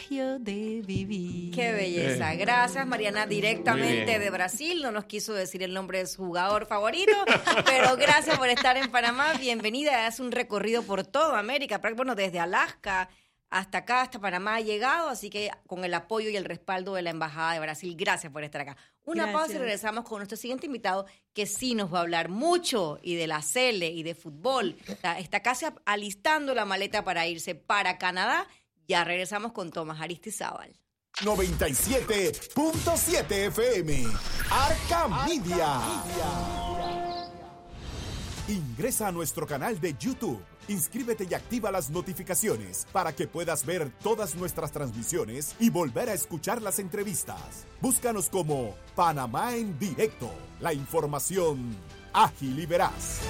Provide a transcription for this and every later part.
privilegio de vivir. Qué belleza. Gracias, Mariana, directamente de Brasil. No nos quiso decir el nombre de su jugador favorito, pero gracias por estar en Panamá. Bienvenida. Es un recorrido por toda América. Bueno, desde Alaska hasta acá, hasta Panamá ha llegado, así que con el apoyo y el respaldo de la Embajada de Brasil, gracias por estar acá. Una pausa y regresamos con nuestro siguiente invitado, que sí nos va a hablar mucho y de la Sele y de fútbol. Está casi alistando la maleta para irse para Canadá. Ya regresamos con Tomás Aristizábal. 97.7 FM, Arca Media. Ingresa a nuestro canal de YouTube. Inscríbete y activa las notificaciones para que puedas ver todas nuestras transmisiones y volver a escuchar las entrevistas. Búscanos como Panamá en Directo. La información ágil y veraz.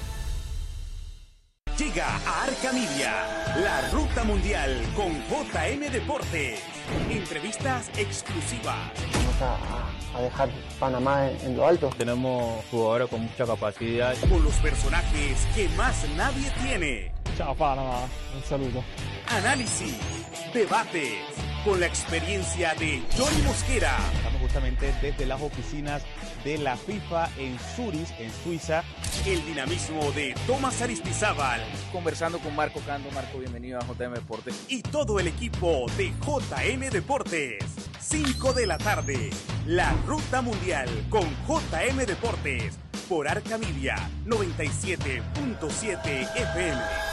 Llega a Arca Media, la ruta mundial con JM Deportes. Entrevistas exclusivas. Vamos a dejar Panamá en lo alto. Tenemos jugadores con mucha capacidad. Con los personajes que más nadie tiene. Chao Panamá, un saludo. Análisis, debates, con la experiencia de Johnny Mosquera. Estamos justamente desde las oficinas de la FIFA en Zurich, en Suiza. El dinamismo de Tomás Aristizábal. Conversando con Marco Cando. Marco, bienvenido a JM Deportes. Y todo el equipo de JM Deportes. 5 de la tarde. La Ruta Mundial con JM Deportes. Por Arca Media 97.7 FM.